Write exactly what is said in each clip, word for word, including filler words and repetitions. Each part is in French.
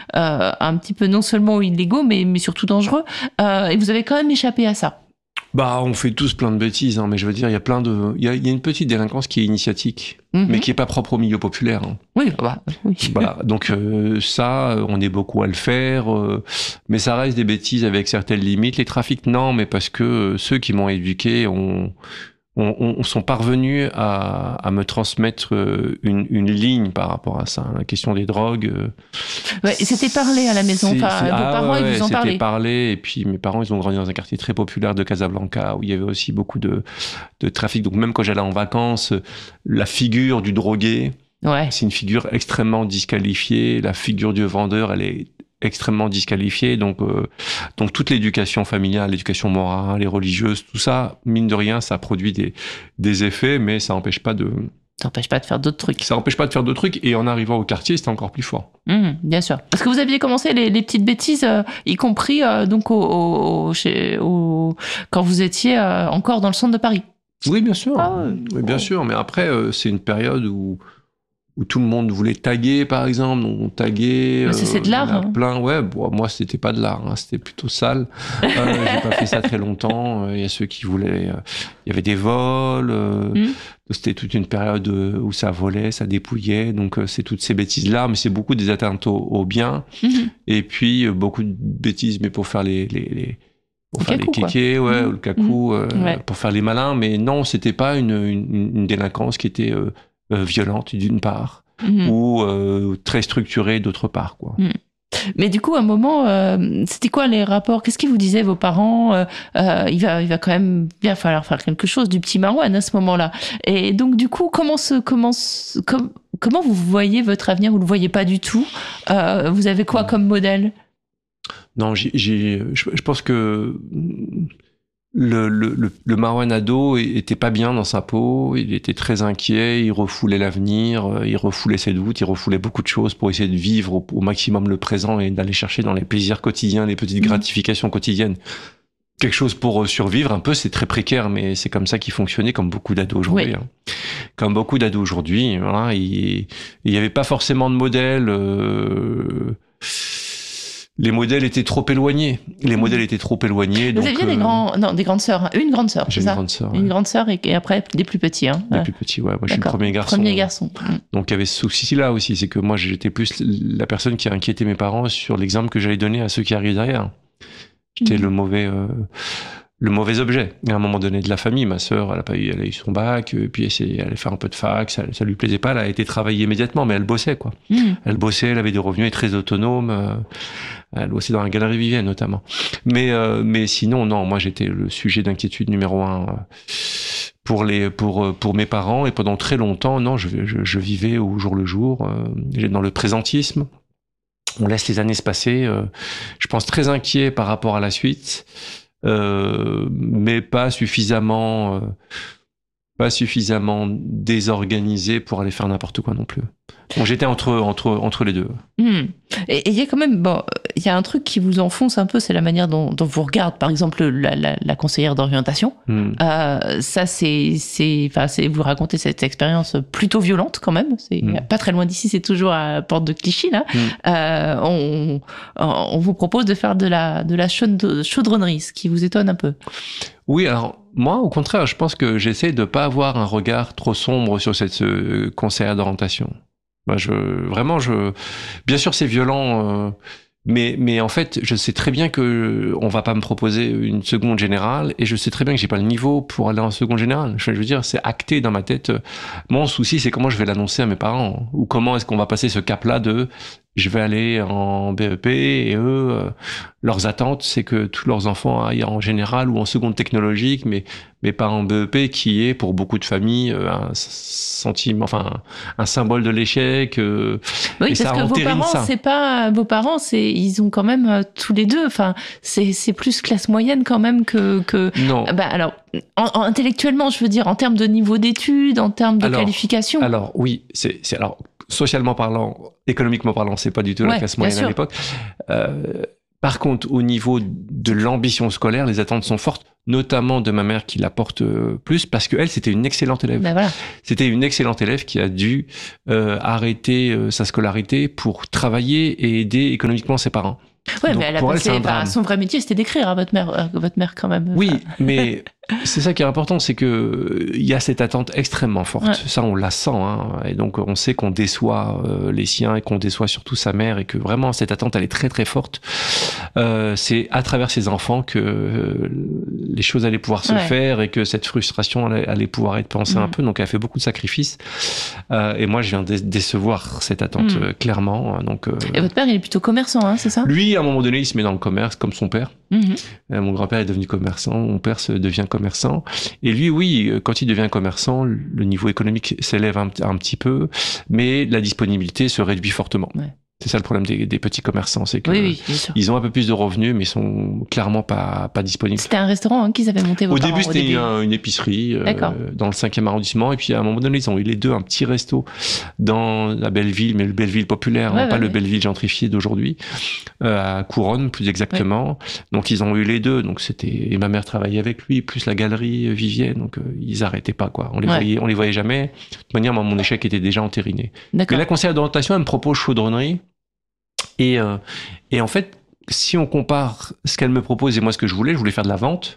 euh, un petit peu non seulement illégaux, mais, mais surtout dangereux. Euh, et vous avez quand même échappé à ça. Bah, on fait tous plein de bêtises, hein, mais je veux dire, il y a plein de, il y a, il y a une petite délinquance qui est initiatique, mm-hmm. mais qui est pas propre au milieu populaire. Hein. Oui, bah, oui. Voilà. Donc euh, ça, on est beaucoup à le faire, euh, mais ça reste des bêtises avec certaines limites. Les trafics, non, mais parce que euh, ceux qui m'ont éduqué ont On, on sont parvenus à, à me transmettre une, une ligne par rapport à ça. La question des drogues. Ouais, et c'était parlé à la maison. Enfin, vos ah, parents, ouais, ils vous en parlaient. C'était parlé. Et puis mes parents, ils ont grandi dans un quartier très populaire de Casablanca où il y avait aussi beaucoup de, de trafic. Donc même quand j'allais en vacances, la figure du drogué, ouais. c'est une figure extrêmement disqualifiée. La figure du vendeur, elle est extrêmement disqualifié, donc euh, donc toute l'éducation familiale, l'éducation morale et religieuse, tout ça, mine de rien, ça produit des des effets, mais ça n'empêche pas de ça n'empêche pas de faire d'autres trucs. Ça n'empêche pas de faire d'autres trucs, et en arrivant au quartier, c'était encore plus fort. Mmh, bien sûr, parce que vous aviez commencé les, les petites bêtises, euh, y compris euh, donc au, au, chez, au quand vous étiez euh, encore dans le centre de Paris. Oui, bien sûr, ah, ouais. oui, bien oh. sûr, mais après euh, c'est une période où où tout le monde voulait taguer, par exemple, on taguait. Euh, c'est de l'art. Hein. Plein, ouais. Bon, moi, c'était pas de l'art, hein, c'était plutôt sale. Euh, j'ai pas fait ça très longtemps. Il y a ceux qui voulaient. Euh, il y avait des vols. Euh, mm. C'était toute une période où ça volait, ça dépouillait. Donc, euh, c'est toutes ces bêtises-là, mais c'est beaucoup des atteintes au, au bien. Mm-hmm. Et puis euh, beaucoup de bêtises, mais pour faire les, les, les pour le faire cacou, les kékés, ouais, mmh. ou le cacou, mmh. euh, ouais. pour faire les malins. Mais non, c'était pas une, une, une délinquance qui était euh, euh, violente d'une part, mmh. ou euh, très structurée d'autre part, quoi. Mmh. Mais du coup, à un moment, euh, c'était quoi les rapports? Qu'est-ce qu'ils vous disaient, vos parents? euh, euh, il va, il va quand même bien falloir faire quelque chose du petit Marouane à ce moment-là. Et donc, du coup, comment se, comment, se, com, comment vous voyez votre avenir? Vous le voyez pas du tout. Euh, vous avez quoi comme modèle? Non, j'ai, j'ai, je, je pense que le, le, le, le Marouane ado était pas bien dans sa peau, il était très inquiet, il refoulait l'avenir, il refoulait ses doutes, il refoulait beaucoup de choses pour essayer de vivre au, au maximum le présent et d'aller chercher dans les plaisirs quotidiens, les petites gratifications quotidiennes. Quelque chose pour survivre un peu, c'est très précaire, mais c'est comme ça qu'il fonctionnait, comme beaucoup d'ados aujourd'hui. Oui. Hein. Comme beaucoup d'ados aujourd'hui, voilà, il n'y avait pas forcément de modèle... Euh, Les modèles étaient trop éloignés. Les modèles étaient trop éloignés. Vous donc, aviez euh... des grands, non, des grandes sœurs. Une grande sœur, J'ai c'est une ça grande sœur. Une ouais. grande sœur et, et après des plus petits. Hein. Des ouais. plus petits, ouais. Moi, je suis le D'accord. premier garçon. Premier garçon. Donc, il y avait ce souci-là aussi. C'est que moi, j'étais plus la personne qui inquiétait mes parents sur l'exemple que j'allais donner à ceux qui arrivent derrière. J'étais mmh. le mauvais... Euh... le mauvais objet. À un moment donné de la famille, ma sœur, elle a pas eu, elle a eu son bac, puis elle allait faire un peu de fac, ça, ça lui plaisait pas, elle a été travailler immédiatement, mais elle bossait, quoi. Mmh. Elle bossait, elle avait des revenus, elle est très autonome, euh, elle bossait dans la galerie Vivienne, notamment. Mais, euh, mais sinon, non, moi, j'étais le sujet d'inquiétude numéro un euh, pour les, pour, pour mes parents, et pendant très longtemps, non, je, je, je vivais au jour le jour, euh, dans le présentisme. On laisse les années se passer, euh, je pense très inquiet par rapport à la suite. Euh, mais pas suffisamment euh, pas suffisamment désorganisé pour aller faire n'importe quoi non plus. Donc j'étais entre entre entre les deux. Mmh. Et il y a quand même bon, il y a un truc qui vous enfonce un peu, c'est la manière dont, dont vous regardez, par exemple la, la, la conseillère d'orientation. Mmh. Euh, ça c'est c'est enfin c'est vous racontez cette expérience plutôt violente quand même. C'est mmh. pas très loin d'ici, c'est toujours à Porte de Clichy là. Mmh. Euh, on on vous propose de faire de la de la chaudronnerie, ce qui vous étonne un peu. Oui, alors moi, au contraire, je pense que j'essaie de pas avoir un regard trop sombre sur cette euh, conseillère d'orientation. Bah, je, vraiment, je, bien sûr, c'est violent, euh, mais, mais en fait, je sais très bien que on va pas me proposer une seconde générale, et je sais très bien que j'ai pas le niveau pour aller en seconde générale. Je veux dire, c'est acté dans ma tête. Mon souci, c'est comment je vais l'annoncer à mes parents, ou comment est-ce qu'on va passer ce cap-là de je vais aller en B E P, et eux, euh, leurs attentes, c'est que tous leurs enfants aillent en général ou en seconde technologique, mais, mais pas en B E P, qui est pour beaucoup de familles un sentiment, enfin, un symbole de l'échec. Euh, oui, et parce ça que vos parents, ça. c'est pas, vos parents, c'est, ils ont quand même euh, tous les deux, enfin, c'est, c'est plus classe moyenne quand même que, que. Non. Bah, alors, en, en, intellectuellement, je veux dire, en termes de niveau d'études, en termes de alors, qualification. Alors, oui, c'est, c'est, alors, socialement parlant, économiquement parlant, c'est pas du tout ouais, la classe moyenne à l'époque. Euh, par contre, au niveau de l'ambition scolaire, les attentes sont fortes, notamment de ma mère qui l'apporte plus, parce qu'elle, c'était une excellente élève. Ben voilà. C'était une excellente élève qui a dû euh, arrêter euh, sa scolarité pour travailler et aider économiquement ses parents. Ouais, donc, mais elle a passé, elle, bah, son vrai métier, c'était d'écrire, hein, votre mère, euh, votre mère quand même. Oui, mais c'est ça qui est important, c'est que il y a cette attente extrêmement forte. Ouais. Ça, on la sent, hein, et donc on sait qu'on déçoit euh, les siens et qu'on déçoit surtout sa mère, et que vraiment cette attente, elle est très très forte. Euh, c'est à travers ses enfants que euh, les choses allaient pouvoir se ouais. faire et que cette frustration allait, allait pouvoir être pensée mmh. un peu. Donc elle a fait beaucoup de sacrifices. Euh, et moi, je viens dé- décevoir cette attente mmh. euh, clairement. Donc. Euh, et votre père, il est plutôt commerçant, hein, c'est ça ? Lui, à un moment donné, il se met dans le commerce comme son père. Mmh. Euh, mon grand-père est devenu commerçant, mon père se devient commerçant. Et lui, oui, quand il devient commerçant, le niveau économique s'élève un, un petit peu, mais la disponibilité se réduit fortement. Ouais. C'est ça le problème des, des petits commerçants, c'est que oui, oui, ils ont un peu plus de revenus, mais ils sont clairement pas pas disponibles. C'était un restaurant hein, qu'ils avaient monté. Vos au, parents, début, c'était au début, une, une épicerie euh, dans le cinquième arrondissement, et puis à un moment donné, ils ont eu les deux un petit resto dans la Belleville, mais le Belleville populaire, ouais, non, ouais, pas ouais. le Belleville gentrifié d'aujourd'hui, euh, à Couronne plus exactement. Ouais. Donc ils ont eu les deux. Donc c'était et ma mère travaillait avec lui, plus la galerie Vivienne. Donc euh, ils arrêtaient pas quoi. On les ouais. voyait, on les voyait jamais. De toute manière, moi, mon échec était déjà entériné. Mais la conseillère d'orientation, elle me propose chaudronnerie. Et, euh, et en fait, si on compare ce qu'elle me propose et moi ce que je voulais, je voulais faire de la vente.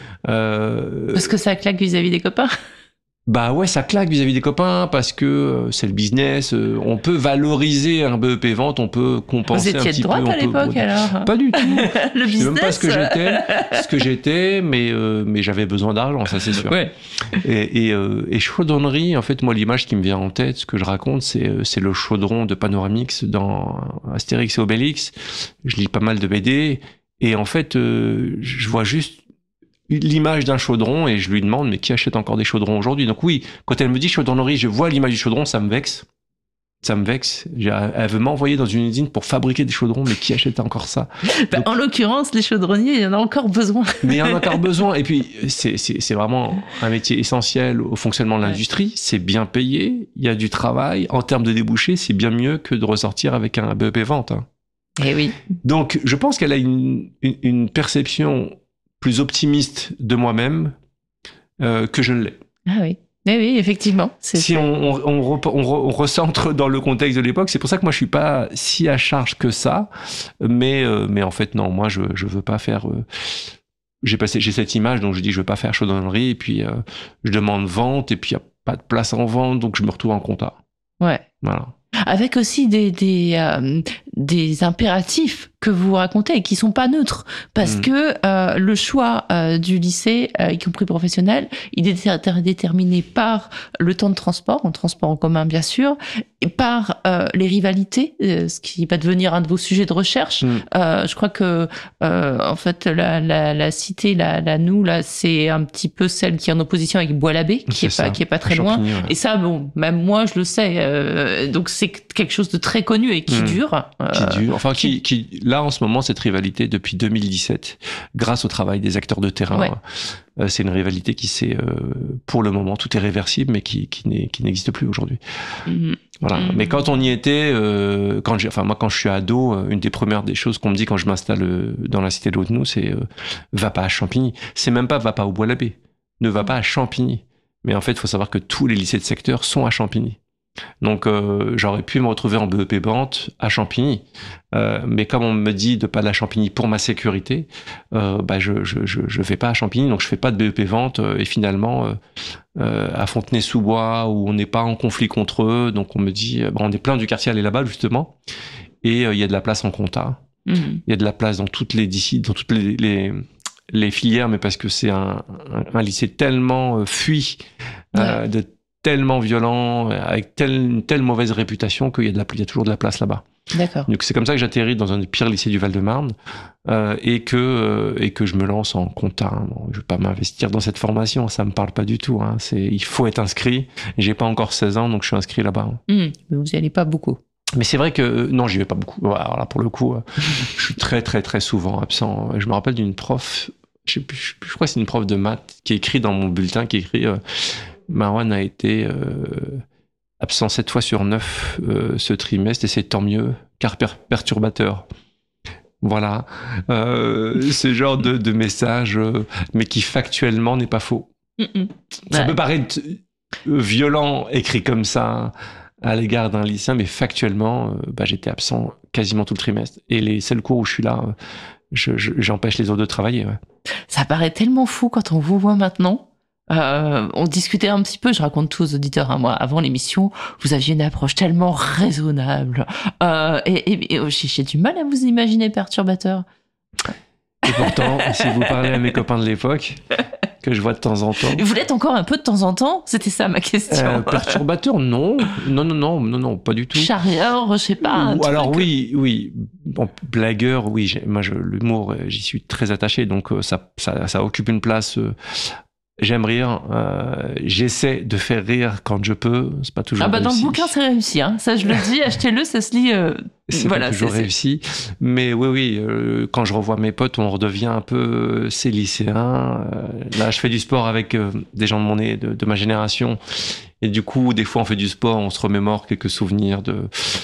Euh... Parce que ça claque vis-à-vis des copains. Bah ouais, ça claque vis-à-vis des copains parce que euh, c'est le business. Euh, on peut valoriser un B E P vente, on peut compenser un petit peu. Vous étiez de droite à l'époque peut... alors ? Pas du tout. Le je business. sais même pas ce que j'étais, ce que j'étais, mais euh, mais j'avais besoin d'argent, ça c'est sûr. Ouais. Et et, euh, et chaudronnerie, en fait, moi l'image qui me vient en tête, ce que je raconte, c'est c'est le chaudron de Panoramix dans Astérix et Obélix. Je lis pas mal de B D et en fait, euh, je vois juste l'image d'un chaudron et je lui demande mais qui achète encore des chaudrons aujourd'hui. Donc oui, quand elle me dit chaudronnerie, je vois l'image du chaudron, ça me vexe. Ça me vexe. Elle veut m'envoyer dans une usine pour fabriquer des chaudrons, mais qui achète encore ça? Bah, donc, en l'occurrence, les chaudronniers, il y en a encore besoin. Mais il y en a encore besoin. Et puis, c'est, c'est, c'est vraiment un métier essentiel au fonctionnement de l'industrie. Ouais. C'est bien payé, il y a du travail. En termes de débouchés, c'est bien mieux que de ressortir avec un B E P vente. Hein. Eh oui. Donc, je pense qu'elle a une, une, une perception plus optimiste de moi-même euh, que je ne l'ai. Ah oui, oui, oui effectivement. C'est si on, on, on, re, on, re, on recentre dans le contexte de l'époque, c'est pour ça que moi je suis pas si à charge que ça, mais euh, mais en fait non, moi je je veux pas faire. Euh, j'ai passé, j'ai cette image, donc je dis je veux pas faire chaudronnerie, et puis euh, je demande vente, et puis il y a pas de place en vente, donc je me retrouve en compta. Ouais. Voilà. Avec aussi des des euh, des impératifs que vous racontez et qui sont pas neutres parce mmh. que euh, le choix euh, du lycée, euh, y compris professionnel, il est déterminé par le temps de transport, en transport en commun bien sûr, et par euh, les rivalités, euh, ce qui va devenir un de vos sujets de recherche. Mmh. Euh, je crois que euh, en fait la la, la cité, la la nous là, c'est un petit peu celle qui est en opposition avec Bois-l'Abbé, qui est, est pas qui est pas très loin. Ouais. Et ça, bon, même moi je le sais. Euh, donc c'est quelque chose de très connu et qui mmh. dure. Euh, qui dure. Enfin qui qui là, en ce moment, cette rivalité, depuis deux mille dix-sept, grâce au travail des acteurs de terrain, ouais. euh, c'est une rivalité qui s'est, euh, pour le moment, tout est réversible, mais qui, qui, n'est, qui n'existe plus aujourd'hui. Mmh. Voilà. Mmh. Mais quand on y était, euh, quand j'ai, enfin, moi, quand je suis ado, une des premières des choses qu'on me dit quand je m'installe dans la cité de Haute-Nou, c'est euh, va pas à Champigny. C'est même pas va pas au Bois-l'Abbé. Ne va pas à Champigny. Mais en fait, il faut savoir que tous les lycées de secteur sont à Champigny. Donc euh, j'aurais pu me retrouver en B E P vente à Champigny, euh, mais comme on me dit de pas aller à Champigny pour ma sécurité, euh, bah je je je je vais pas à Champigny, donc je fais pas de B E P vente euh, et finalement euh, euh, à Fontenay-sous-Bois où on n'est pas en conflit contre eux, donc on me dit bah, on est plein du quartier à aller là-bas justement et il euh, y a de la place en compta, il mmh. y a de la place dans toutes les dans toutes les, les les filières, mais parce que c'est un un, un lycée tellement euh, fui euh, ouais. de tellement violent, avec telle, une telle mauvaise réputation qu'il y a, de la, il y a toujours de la place là-bas. D'accord. Donc c'est comme ça que j'atterris dans un des pires lycées du Val-de-Marne euh, et, que, euh, et que je me lance en compta. Bon, je ne vais pas m'investir dans cette formation, ça ne me parle pas du tout. Hein. C'est, il faut être inscrit. J'ai pas encore seize ans, donc je suis inscrit là-bas. Mmh, mais vous n'y allez pas beaucoup. Mais c'est vrai que, euh, non, j'y vais pas beaucoup. Alors là, pour le coup, euh, je suis très, très, très souvent absent. Je me rappelle d'une prof, je, sais plus, je crois que c'est une prof de maths qui écrit dans mon bulletin, qui écrit... Euh, Marwan a été euh, absent sept fois sur neuf euh, ce trimestre et c'est tant mieux car per- perturbateur. Voilà, euh, ce genre de, de message, euh, mais qui factuellement n'est pas faux. Mm-mm. Ça ouais. peut paraître violent écrit comme ça à l'égard d'un lycéen, mais factuellement, euh, bah, j'étais absent quasiment tout le trimestre. Et les seuls cours où je suis là, euh, je, je, j'empêche les autres de travailler. Ouais. Ça paraît tellement fou quand on vous voit maintenant. Euh, on discutait un petit peu, je raconte tout aux auditeurs, hein, moi, avant l'émission, vous aviez une approche tellement raisonnable. Euh, et, et, et j'ai du mal à vous imaginer perturbateur. Et pourtant, si vous parlez à mes copains de l'époque, que je vois de temps en temps... Vous l'êtes encore un peu de temps en temps ? C'était ça ma question. Euh, perturbateur, non. Non, non, non, non, non, pas du tout. Charrieur, je sais pas. Ou, alors oui, oui. Bon, blagueur, oui. J'ai, moi, je, l'humour, j'y suis très attaché, donc ça, ça, ça occupe une place... Euh, J'aime rire, euh, j'essaie de faire rire quand je peux, c'est pas toujours réussi. Ah bah réussi. Dans le bouquin c'est réussi, hein. Ça je le dis, achetez-le, ça se lit. Euh, c'est voilà, pas toujours c'est, réussi, c'est... mais oui oui, euh, quand je revois mes potes, on redevient un peu euh, ces lycéens. Euh, là, je fais du sport avec euh, des gens de mon de, de ma génération, et du coup, des fois, on fait du sport, on se remémore quelques souvenirs de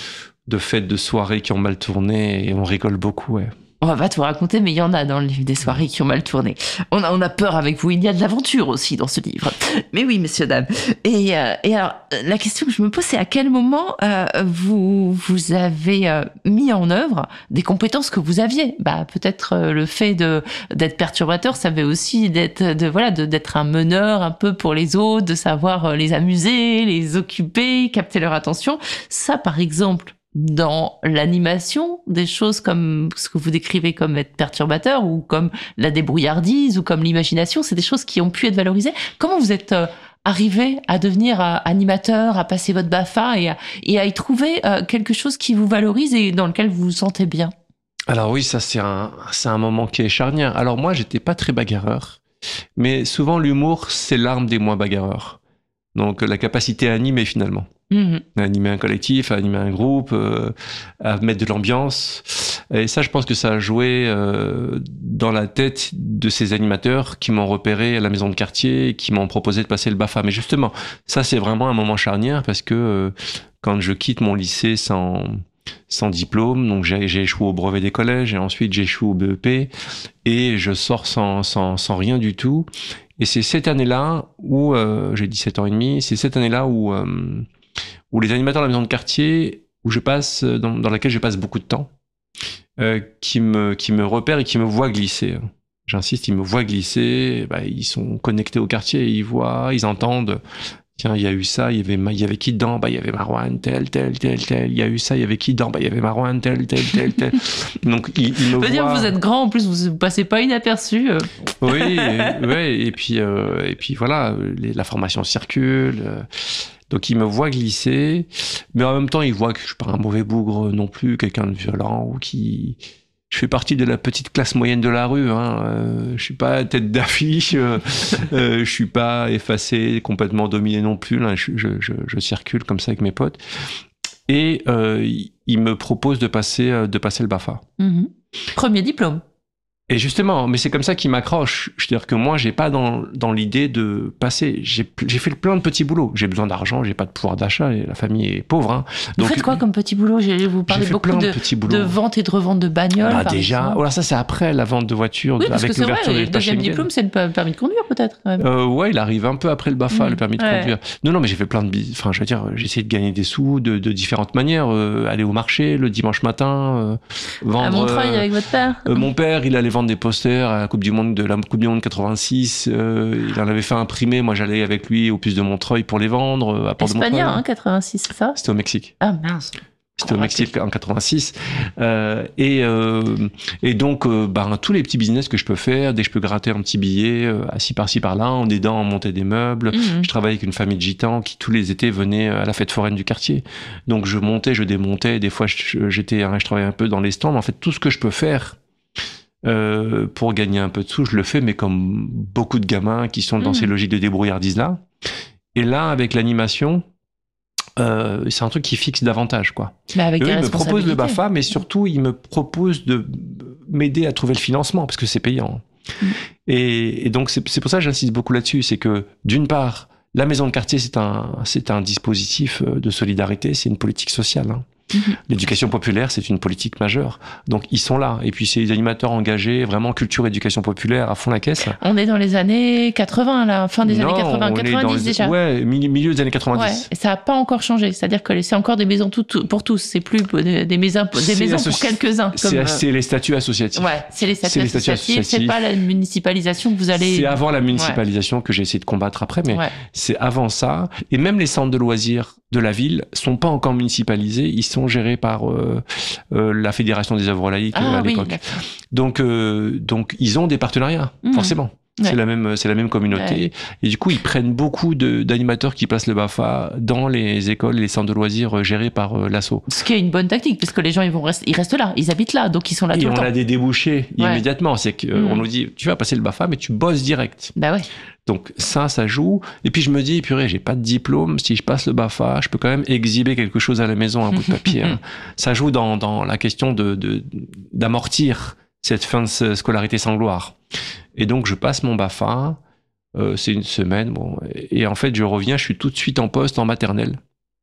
de fêtes, de soirées qui ont mal tourné, et on rigole beaucoup, ouais. On va pas tout raconter, mais il y en a dans le livre des soirées qui ont mal tourné. On a, on a peur avec vous. Il y a de l'aventure aussi dans ce livre. Mais oui, messieurs, dames. Et, euh, et alors, la question que je me pose, c'est à quel moment euh, vous, vous avez euh, mis en œuvre des compétences que vous aviez ? Bah, peut-être euh, le fait de, d'être perturbateur, ça veut aussi d'être, de, voilà, de, d'être un meneur un peu pour les autres, de savoir euh, les amuser, les occuper, capter leur attention. Ça, par exemple, dans l'animation, des choses comme ce que vous décrivez comme être perturbateur ou comme la débrouillardise ou comme l'imagination, c'est des choses qui ont pu être valorisées. Comment vous êtes euh, arrivé à devenir euh, animateur, à passer votre B A F A et à, et à y trouver euh, quelque chose qui vous valorise et dans lequel vous vous sentez bien ? Alors oui, ça c'est un, c'est un moment qui est charnière. Alors moi, j'étais pas très bagarreur, mais souvent l'humour, c'est l'arme des moins bagarreurs. Donc la capacité à animer finalement. Mmh. À animer un collectif, à animer un groupe, euh, à mettre de l'ambiance. Et ça, je pense que ça a joué euh, dans la tête de ces animateurs qui m'ont repéré à la maison de quartier et qui m'ont proposé de passer le B A F A. Mais justement, ça, c'est vraiment un moment charnière parce que euh, quand je quitte mon lycée sans, sans diplôme, donc j'ai, j'ai échoué au brevet des collèges et ensuite j'ai échoué au B E P et je sors sans, sans, sans rien du tout. Et c'est cette année-là où, euh, j'ai dix-sept ans et demi, c'est cette année-là où... Euh, où les animateurs de la maison de quartier, où je passe, dans, dans laquelle je passe beaucoup de temps, euh, qui me, qui me repèrent et qui me voient glisser. J'insiste, ils me voient glisser, bah, ils sont connectés au quartier, ils voient, ils entendent, tiens, il y a eu ça, il y avait, il y avait qui dedans? Bah, il y avait Marouane, tel, tel, tel, tel, il y a eu ça, il y avait qui dedans? Bah, il y avait Marouane, tel, tel, tel, tel. Donc, ils, ils me voient. Je veux dire, vous êtes grand, en plus, vous ne passez pas inaperçu. Euh. Oui, et, ouais, et puis, euh, et puis voilà, les, la formation circule, euh, donc il me voit glisser, mais en même temps il voit que je suis pas un mauvais bougre non plus, quelqu'un de violent ou qui... Je fais partie de la petite classe moyenne de la rue, hein. Euh, je suis pas tête d'affiche, euh, euh, je suis pas effacé, complètement dominé non plus. Là, je, je, je, je circule comme ça avec mes potes. Et euh, il me propose de passer, de passer le B A F A. Mmh. Premier diplôme. Et justement, mais c'est comme ça qu'il m'accroche. Je veux dire que moi, j'ai pas dans, dans l'idée de passer. J'ai, j'ai fait plein de petits boulots. J'ai besoin d'argent, j'ai pas de pouvoir d'achat, et la famille est pauvre. Hein. Donc, vous faites quoi comme petit boulot? Vous parlez beaucoup de, de, de vente et de revente de bagnoles. Bah, déjà, alors ça c'est après la vente de voitures, oui, parce avec que c'est l'ouverture vrai, de le deuxième diplôme, c'est le permis de conduire peut-être. Quand même. Euh, ouais, il arrive un peu après le B A F A, mmh, le permis de ouais. conduire. Non, non, mais j'ai fait plein de, enfin, je veux dire, j'ai essayé de gagner des sous de, de différentes manières. Euh, aller au marché le dimanche matin, euh, vendre. À Montreuil euh, avec votre père. Euh, mon père, il allait vendre des posters à la Coupe du Monde de la Coupe du Monde quatre-vingt-six. Euh, il en avait fait imprimer. Moi, j'allais avec lui au puce de Montreuil pour les vendre. À Port de Montreuil. Espagnol, hein, quatre-vingt-six, c'est ça? C'était au Mexique. Ah mince. C'était au Mexique en quatre-vingt-six. Euh, et, euh, et donc, euh, bah, tous les petits business que je peux faire, dès que je peux gratter un petit billet, euh, assis par-ci par-là, en aidant à monter des meubles. Mmh. Je travaillais avec une famille de gitans qui, tous les étés, venaient à la fête foraine du quartier. Donc, je montais, je démontais. Des fois, je, j'étais, hein, je travaillais un peu dans les stands. En fait, tout ce que je peux faire euh, pour gagner un peu de sous, je le fais, mais comme beaucoup de gamins qui sont dans mmh. ces logiques de débrouillardise-là. Et là, avec l'animation... Euh, c'est un truc qui fixe davantage, quoi. Bah avec eux, il me propose le B A F A, mais surtout il me propose de m'aider à trouver le financement parce que c'est payant. Mmh. Et, et donc c'est, c'est pour ça que j'insiste beaucoup là-dessus, c'est que d'une part, la maison de quartier c'est un c'est un dispositif de solidarité, c'est une politique sociale. Hein. Mmh. L'éducation populaire, c'est une politique majeure. Donc, ils sont là. Et puis, c'est les animateurs engagés, vraiment culture, éducation populaire, à fond la caisse. On est dans les années quatre-vingts, là, fin des non, années quatre-vingts, quatre-vingt-dix les, déjà. Ouais, milieu des années quatre-vingt-dix. Ouais, et ça n'a pas encore changé. C'est-à-dire que c'est encore des maisons tout, tout, pour tous. C'est plus des, des maisons, des maisons pour quelques-uns. C'est, comme, c'est les statuts associatifs. Ouais, c'est les statuts, c'est les associatifs. statuts associatifs. C'est pas la municipalisation que vous allez... C'est avant la municipalisation ouais. que j'ai essayé de combattre après, mais ouais. c'est avant ça. Et même les centres de loisirs de la ville sont pas encore municipalisés. Ils sont gérés par euh, euh, la Fédération des œuvres laïques ah, à l'époque. Oui, donc, euh, donc, ils ont des partenariats, mmh. forcément. Ouais. C'est la même, c'est la même communauté. Ouais. Et du coup, ils prennent beaucoup de, d'animateurs qui placent le BAFA dans les écoles, les centres de loisirs gérés par euh, l'asso. Ce qui est une bonne tactique, parce que les gens, ils vont rester, ils restent là, ils habitent là, donc ils sont là et tout le temps. Et on a des débouchés ouais. immédiatement. C'est qu'on mmh. nous dit, tu vas passer le BAFA, mais tu bosses direct. Bah ouais. Donc ça, ça joue. Et puis je me dis, purée, j'ai pas de diplôme. Si je passe le BAFA, je peux quand même exhiber quelque chose à la maison, un bout de papier. Hein. Ça joue dans, dans la question de, de, d'amortir cette fin de scolarité sans gloire. Et donc, je passe mon BAFA, euh, c'est une semaine, bon, et en fait, je reviens, je suis tout de suite en poste en maternelle.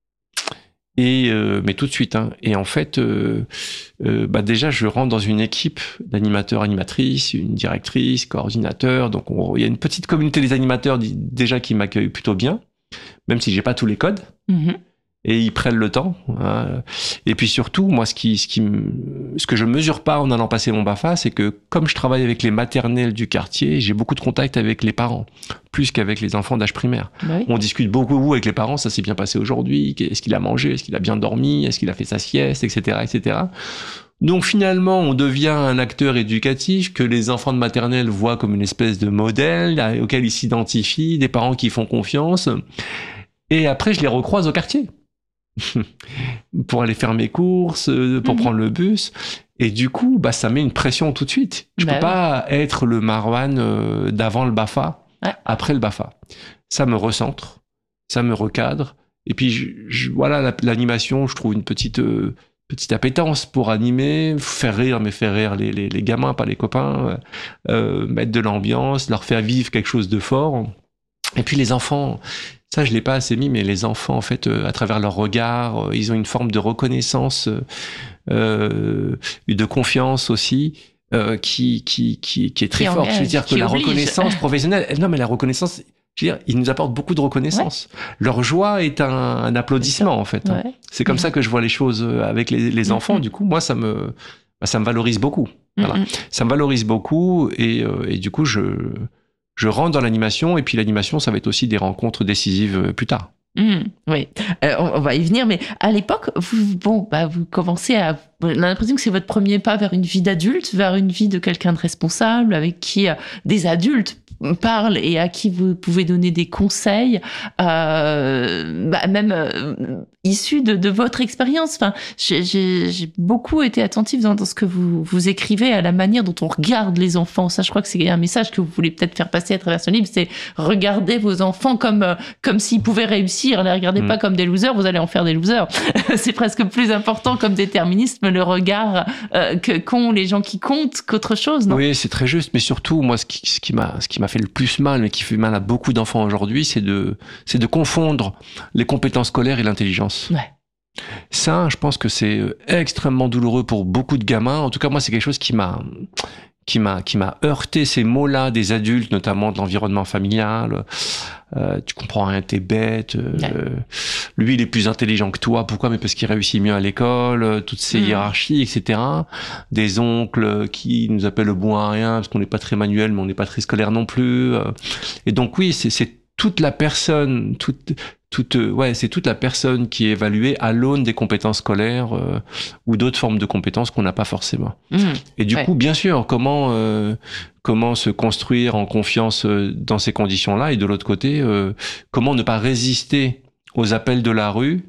Et, euh, mais tout de suite, hein. Et en fait, euh, euh, bah déjà, je rentre dans une équipe d'animateurs, animatrices, une directrice, coordinateur. Donc, on, il y a une petite communauté des animateurs déjà qui m'accueille plutôt bien, même si j'ai pas tous les codes. Mm-hmm. Et ils prennent le temps. Hein. Et puis surtout, moi, ce qui, ce qui, ce que je mesure pas en allant passer mon BAFA, c'est que comme je travaille avec les maternelles du quartier, j'ai beaucoup de contact avec les parents, plus qu'avec les enfants d'âge primaire. Oui. On discute beaucoup avec les parents. Ça s'est bien passé aujourd'hui. Est-ce qu'il a mangé? Est-ce qu'il a bien dormi? Est-ce qu'il a fait sa sieste, et cetera, et cetera. Donc finalement, on devient un acteur éducatif que les enfants de maternelle voient comme une espèce de modèle auquel ils s'identifient, des parents qui font confiance. Et après, je les recroise au quartier. pour aller faire mes courses, pour mmh. prendre le bus. Et du coup, bah, ça met une pression tout de suite. Je bah peux oui. pas être le Marwan euh, d'avant le BAFA, ouais. après le BAFA. Ça me recentre, ça me recadre. Et puis, je, je, voilà, la, l'animation, je trouve une petite, euh, petite appétence pour animer, faire rire, mais faire rire les, les, les gamins, pas les copains, euh, mettre de l'ambiance, leur faire vivre quelque chose de fort. Et puis, les enfants... Ça, je l'ai pas assez mis, mais les enfants, en fait, euh, à travers leur regard, euh, ils ont une forme de reconnaissance, euh, de confiance aussi, euh, qui, qui, qui, qui est très forte. Je veux dire que la oblige. reconnaissance professionnelle, non, mais la reconnaissance, je veux dire, ils nous apportent beaucoup de reconnaissance. Ouais. Leur joie est un, un applaudissement, en fait. Ouais. C'est comme mmh. ça que je vois les choses avec les, les mmh. enfants. Du coup, moi, ça me, ça me valorise beaucoup. Mmh. Voilà. Ça me valorise beaucoup et, euh, et du coup, je... Je rentre dans l'animation, et puis l'animation, ça va être aussi des rencontres décisives plus tard. Mmh, oui, euh, on, on va y venir, mais à l'époque, vous, bon, bah, vous commencez à... On a l'impression que c'est votre premier pas vers une vie d'adulte, vers une vie de quelqu'un de responsable, avec qui euh, des adultes parlent et à qui vous pouvez donner des conseils, euh, bah, même euh, issus de, de votre expérience. Enfin, j'ai, j'ai, j'ai beaucoup été attentive dans, dans ce que vous, vous écrivez, à la manière dont on regarde les enfants. Ça, je crois que c'est un message que vous voulez peut-être faire passer à travers ce livre, c'est regarder vos enfants comme, euh, comme s'ils pouvaient réussir. Ne les regardez mmh. pas comme des losers, vous allez en faire des losers. C'est presque plus important comme déterminisme, le regard euh, que, qu'ont les gens qui comptent qu'autre chose, non? Oui, c'est très juste, mais surtout, moi, ce qui, ce qui m'a, ce qui m'a fait le plus mal, mais qui fait mal à beaucoup d'enfants aujourd'hui, c'est de, c'est de confondre les compétences scolaires et l'intelligence. Ouais. Ça, je pense que c'est extrêmement douloureux pour beaucoup de gamins. En tout cas, moi, c'est quelque chose qui m'a, qui m'a, qui m'a heurté, ces mots-là des adultes, notamment de l'environnement familial. Euh, tu comprends rien, t'es bête. Euh, ouais. Lui, il est plus intelligent que toi. Pourquoi? Mais parce qu'il réussit mieux à l'école. Toutes ces mmh. hiérarchies, et cetera. Des oncles qui nous appellent le bon à rien parce qu'on n'est pas très manuel, mais on n'est pas très scolaire non plus. Et donc oui, c'est, c'est toute la personne, toute, toute, ouais, c'est toute la personne qui est évaluée à l'aune des compétences scolaires euh, ou d'autres formes de compétences qu'on n'a pas forcément. Mmh. Et du ouais. coup, bien sûr, comment euh, comment se construire en confiance dans ces conditions-là, et de l'autre côté, euh, comment ne pas résister aux appels de la rue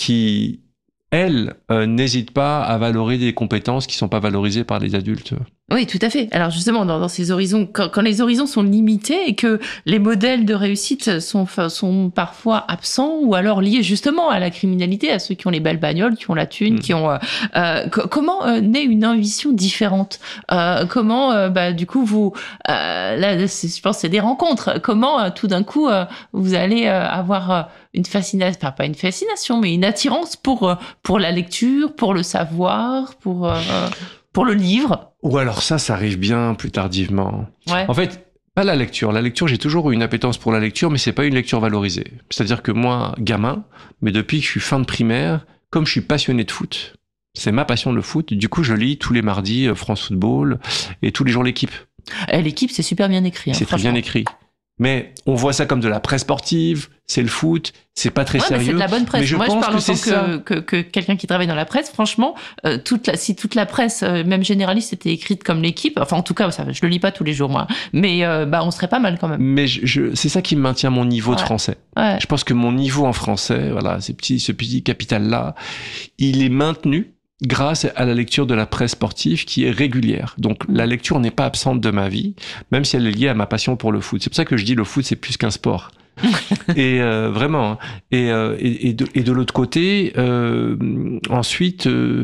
qui, elles, euh, n'hésitent pas à valoriser des compétences qui sont pas valorisées par les adultes. Oui, tout à fait. Alors justement, dans, dans ces horizons, quand, quand les horizons sont limités et que les modèles de réussite sont, sont parfois absents ou alors liés justement à la criminalité, à ceux qui ont les belles bagnoles, qui ont la thune, mmh. qui ont... Euh, euh, comment euh, naît une ambition différente euh, Comment, euh, bah, du coup, vous... Euh, là, je pense que c'est des rencontres. Comment, euh, tout d'un coup, euh, vous allez euh, avoir... Euh, une fascination, enfin pas une fascination, mais une attirance pour, pour la lecture, pour le savoir, pour... Euh, Pour le livre. Ou alors ça, ça arrive bien plus tardivement. Ouais. En fait, pas la lecture. La lecture, j'ai toujours eu une appétence pour la lecture, mais c'est pas une lecture valorisée. C'est-à-dire que moi, gamin, mais depuis que je suis fin de primaire, comme je suis passionné de foot, c'est ma passion le foot, du coup je lis tous les mardis France Football et tous les jours l'équipe. Et l'équipe, c'est super bien écrit. Hein, c'est très bien écrit. Mais on voit ça comme de la presse sportive, c'est le foot, c'est pas très ouais, sérieux. Mais c'est de la bonne presse. Mais je Moi, pense je parle que en tant c'est ça. que, que, que quelqu'un qui travaille dans la presse. Franchement, euh, toute la, si toute la presse, euh, même généraliste, était écrite comme l'équipe, enfin en tout cas, ça, je le lis pas tous les jours, moi, mais euh, bah, on serait pas mal quand même. Mais je, je, c'est ça qui me maintient mon niveau ouais. de français. Ouais. Je pense que mon niveau en français, voilà, ces petits, ce petit capital-là, il est maintenu grâce à la lecture de la presse sportive qui est régulière. Donc la lecture n'est pas absente de ma vie, même si elle est liée à ma passion pour le foot. C'est pour ça que je dis le foot, c'est plus qu'un sport. et euh, vraiment. Et, euh, et, et de, et de l'autre côté, euh, ensuite, euh,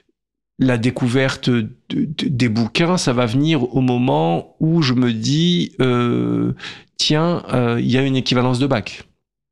la découverte de, de, des bouquins, ça va venir au moment où je me dis, euh, tiens, euh, il y a une équivalence de bac.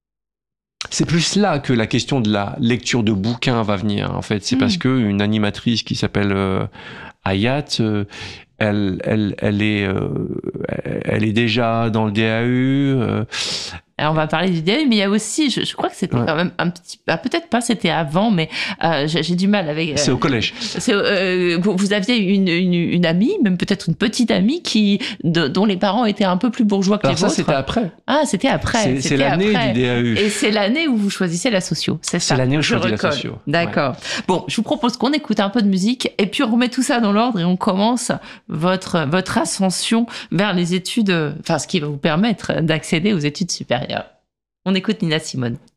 C'est plus là que la question de la lecture de bouquins va venir, en fait. C'est mmh. parce que une animatrice qui s'appelle euh, Hayat, euh, elle, elle, elle est, euh, elle est déjà dans le D A U. Euh, Alors on va parler du D A U, mais il y a aussi, je, je crois que c'était ouais. quand même un petit, ah, peut-être pas, c'était avant, mais euh, j'ai, j'ai du mal avec. Euh, c'est au collège. C'est, euh, vous, vous aviez une, une, une amie, même peut-être une petite amie qui, de, dont les parents étaient un peu plus bourgeois que Alors les ça, vôtres. C'était après. Ah, c'était après. C'est, c'était c'est l'année après. du D A U. Et c'est l'année où vous choisissez la socio, c'est ça. C'est l'année où je, je choisis recolle. la socio. D'accord. Ouais. Bon, je vous propose qu'on écoute un peu de musique et puis on remet tout ça dans l'ordre et on commence votre votre ascension vers les études, enfin ce qui va vous permettre d'accéder aux études supérieures. On écoute Nina Simone.